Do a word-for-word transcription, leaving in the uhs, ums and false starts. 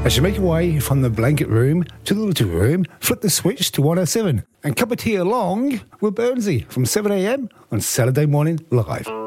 As you make your way from the blanket room to the little room, flip the switch to one oh seven and cup of tea along with Burnsy from seven a.m. on Saturday Morning Live.